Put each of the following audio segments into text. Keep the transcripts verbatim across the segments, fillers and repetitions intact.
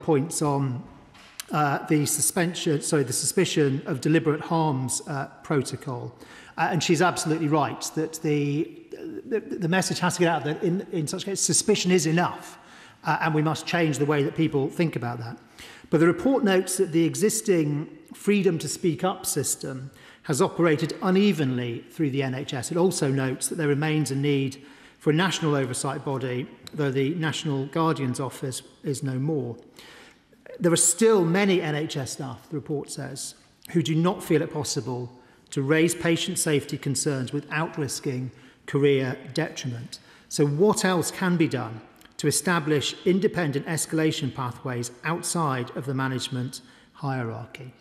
points on uh, the suspension, sorry, the suspicion of deliberate harms uh, protocol, uh, and she's absolutely right that the the, the message has to get out that in in such cases suspicion is enough, uh, and we must change the way that people think about that. But the report notes that the existing freedom to speak up system has operated unevenly through the N H S. It also notes that there remains a need for a national oversight body, though the National Guardian's Office is no more. There are still many N H S staff, the report says, who do not feel it possible to raise patient safety concerns without risking career detriment. So what else can be done to establish independent escalation pathways outside of the management hierarchy?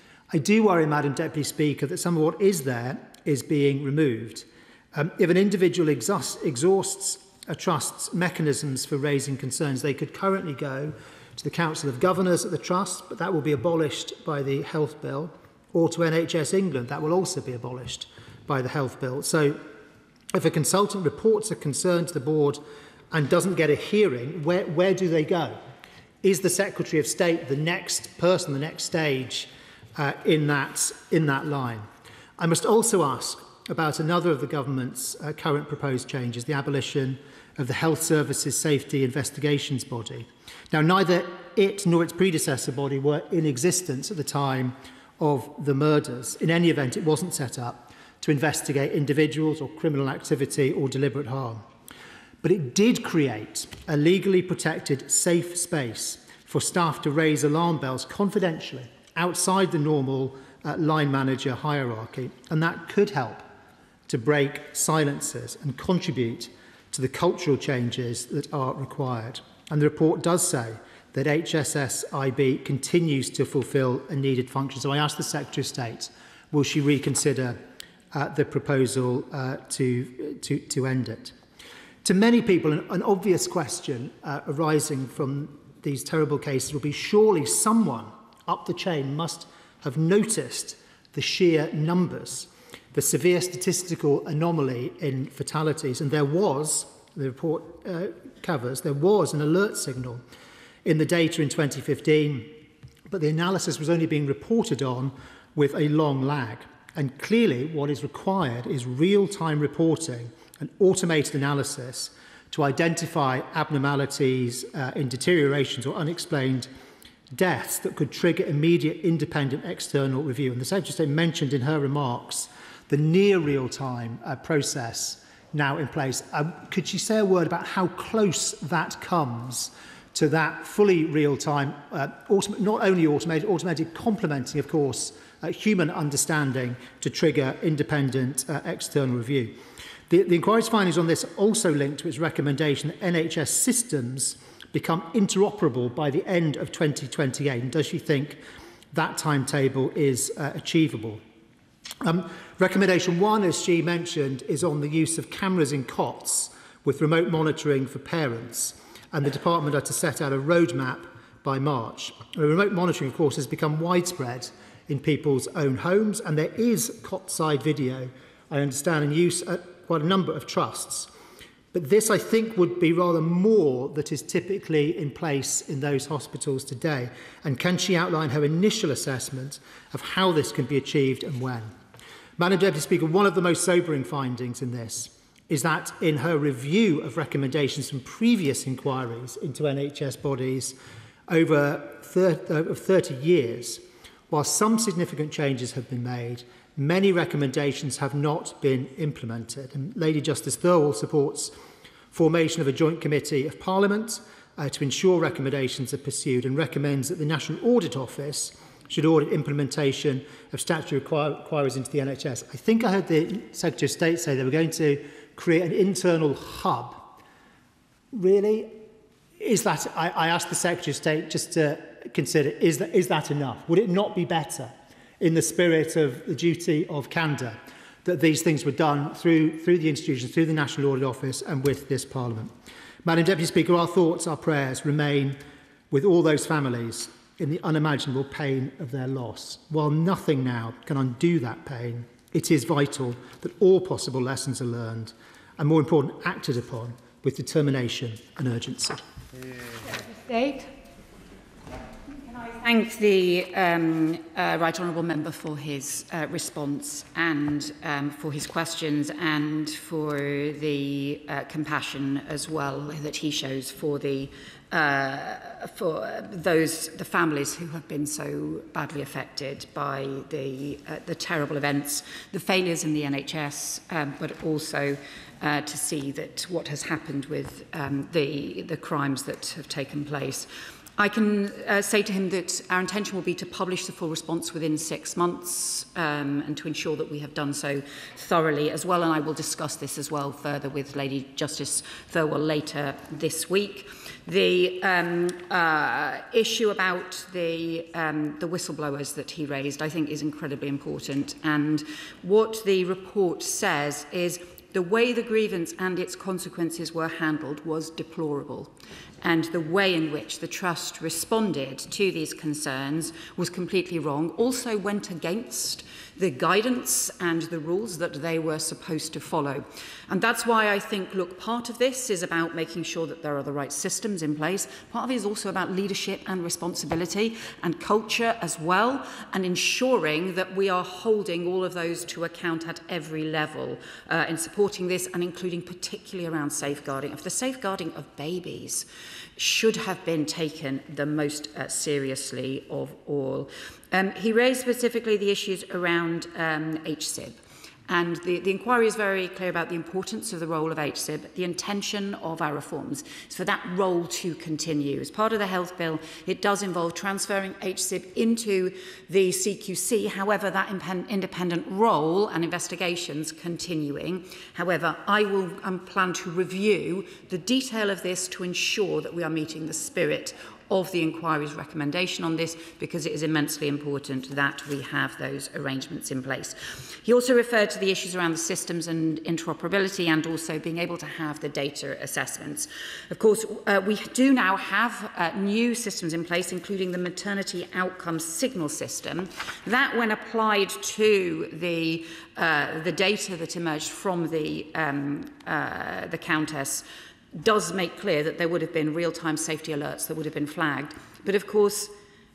I do worry, Madam Deputy Speaker, that some of what is there is being removed. Um, if an individual exhausts, exhausts a trust's mechanisms for raising concerns, they could currently go to the Council of Governors at the Trust, but that will be abolished by the Health Bill, or to N H S England, that will also be abolished by the Health Bill. So if a consultant reports a concern to the board and doesn't get a hearing, where, where do they go? Is the Secretary of State the next person, the next stage uh, in, that, in that line? I must also ask about another of the government's uh, current proposed changes, the abolition of the Health Services Safety Investigations Body. Now, neither it nor its predecessor body were in existence at the time of the murders. In any event, it wasn't set up to investigate individuals or criminal activity or deliberate harm. But it did create a legally protected safe space for staff to raise alarm bells confidentially outside the normal uh, line manager hierarchy, and that could help to break silences and contribute to the cultural changes that are required. And the report does say that H S S I B continues to fulfil a needed function. So I ask the Secretary of State, will she reconsider uh, the proposal uh, to, to, to end it? To many people, an, an obvious question uh, arising from these terrible cases will be, surely someone up the chain must have noticed the sheer numbers, the severe statistical anomaly in fatalities. And there was, the report uh, covers, there was an alert signal in the data in twenty fifteen, but the analysis was only being reported on with a long lag. And clearly what is required is real-time reporting and automated analysis to identify abnormalities uh, in deteriorations or unexplained deaths that could trigger immediate independent external review. And the Secretary of State mentioned in her remarks the near real-time uh, process now in place. Um, could she say a word about how close that comes to that fully real-time, uh, not only automated, automated complementing, of course, uh, human understanding to trigger independent uh, external review? The, the inquiry's findings on this also linked to its recommendation that N H S systems become interoperable by the end of twenty twenty-eight. And does she think that timetable is uh, achievable? Um, recommendation one, as she mentioned, is on the use of cameras in cots with remote monitoring for parents. And the department are to set out a roadmap by March. Remote monitoring, of course, has become widespread in people's own homes, and there is cot-side video, I understand, in use at quite a number of trusts. But this, I think, would be rather more that is typically in place in those hospitals today. And can she outline her initial assessment of how this can be achieved and when? Madam Deputy Speaker, one of the most sobering findings in this is that in her review of recommendations from previous inquiries into N H S bodies over thirty years, while some significant changes have been made, many recommendations have not been implemented. And Lady Justice Thirlwall supports formation of a joint committee of Parliament uh, to ensure recommendations are pursued, and recommends that the National Audit Office should audit implementation of statutory inquiries into the N H S. I think I heard the Secretary of State say they were going to create an internal hub. Really? Is that, I, I asked the Secretary of State just to consider, is that, is that enough? Would it not be better, in the spirit of the duty of candour, that these things were done through, through the institutions, through the National Audit Office and with this Parliament? Madam Deputy Speaker, our thoughts, our prayers remain with all those families in the unimaginable pain of their loss. While nothing now can undo that pain, it is vital that all possible lessons are learned and, more important, acted upon with determination and urgency. State. Thank the um, uh, Right Honourable Member for his uh, response and um, for his questions and for the uh, compassion as well that he shows for the uh, for those the families who have been so badly affected by the uh, the terrible events, the failures in the N H S, um, but also uh, to see that what has happened with um, the the crimes that have taken place. I can uh, say to him that our intention will be to publish the full response within six months um, and to ensure that we have done so thoroughly as well. And I will discuss this as well further with Lady Justice Thirlwell later this week. The um, uh, issue about the, um, the whistleblowers that he raised, I think, is incredibly important. And what the report says is the way the grievance and its consequences were handled was deplorable. And the way in which the Trust responded to these concerns was completely wrong, also went against the guidance and the rules that they were supposed to follow. And that's why I think, look, part of this is about making sure that there are the right systems in place. Part of it is also about leadership and responsibility and culture as well, and ensuring that we are holding all of those to account at every level uh, in supporting this, and including particularly around safeguarding. If the safeguarding of babies should have been taken the most uh, seriously of all. Um, he raised specifically the issues around um, H S I B. And the, the inquiry is very clear about the importance of the role of H S I B. The intention of our reforms is for that role to continue. As part of the health bill, it does involve transferring H S I B into the C Q C, however, that independent role and investigations continuing. However, I will um, plan to review the detail of this to ensure that we are meeting the spirit of the inquiry's recommendation on this, because it is immensely important that we have those arrangements in place. He also referred to the issues around the systems and interoperability, and also being able to have the data assessments. Of course, uh, we do now have uh, new systems in place, including the maternity outcome signal system. That, when applied to the, uh, the data that emerged from the, um, uh, the Countess, does make clear that there would have been real-time safety alerts that would have been flagged. But of course,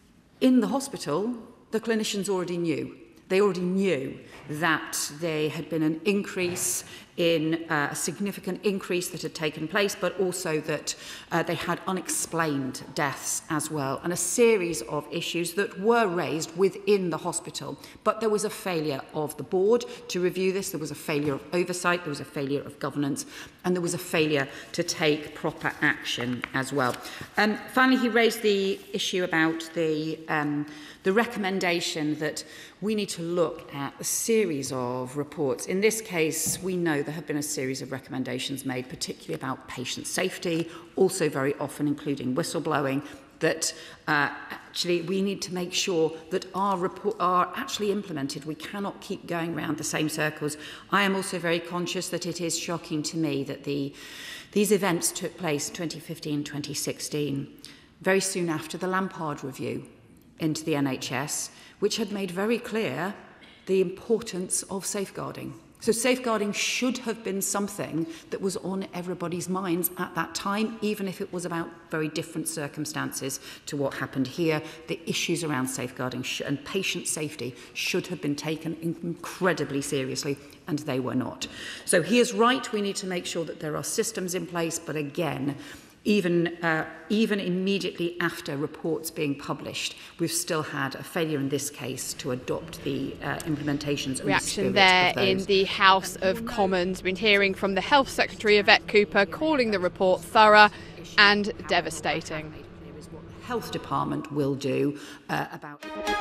in the hospital, the clinicians already knew. They already knew that there had been an increase in uh, a significant increase that had taken place, but also that uh, they had unexplained deaths as well, and a series of issues that were raised within the hospital. But there was a failure of the board to review this, there was a failure of oversight, there was a failure of governance, and there was a failure to take proper action as well. Um, finally, he raised the issue about the, um, the recommendation that we need to look at a series of reports. In this case, we know there have been a series of recommendations made, particularly about patient safety, also very often including whistleblowing, that uh, actually we need to make sure that our report are actually implemented. We cannot keep going around the same circles. I am also very conscious that it is shocking to me that the, these events took place twenty fifteen, twenty sixteen, very soon after the Lampard review into the N H S, which had made very clear the importance of safeguarding. So safeguarding should have been something that was on everybody's minds at that time, even if it was about very different circumstances to what happened here. The issues around safeguarding and patient safety should have been taken incredibly seriously, and they were not. So he is right, we need to make sure that there are systems in place, but again, Even, uh, even immediately after reports being published, we've still had a failure in this case to adopt the uh, implementations and reaction the there of in the House of Commons. Been hearing from the Health Secretary Yvette Cooper, calling the report thorough and devastating. What the Health Department will do uh, about.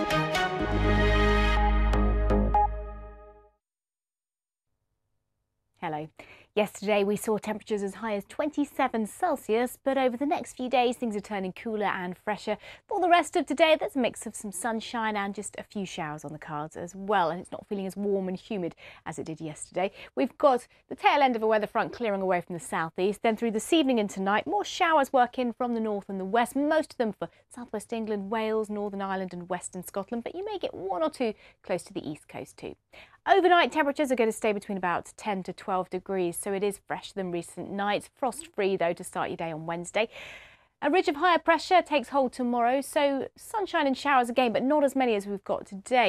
Hello. Yesterday we saw temperatures as high as twenty-seven Celsius, but over the next few days things are turning cooler and fresher. For the rest of today, there's a mix of some sunshine and just a few showers on the cards as well, and it's not feeling as warm and humid as it did yesterday. We've got the tail end of a weather front clearing away from the southeast, then through this evening and tonight, more showers work in from the north and the west, most of them for southwest England, Wales, Northern Ireland and western Scotland, but you may get one or two close to the east coast too. Overnight temperatures are going to stay between about ten to twelve degrees, so it is fresher than recent nights. Frost free though to start your day on Wednesday. A ridge of higher pressure takes hold tomorrow, so sunshine and showers again, but not as many as we've got today.